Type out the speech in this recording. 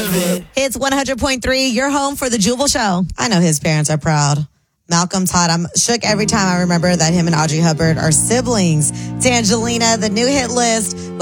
of it. Hits 100.3, your home for the Jubal Show. I know his parents are proud. Malcolm's hot. I'm shook every time I remember that him and Audrey Hubbard are siblings. D'Angelina, the new hit list.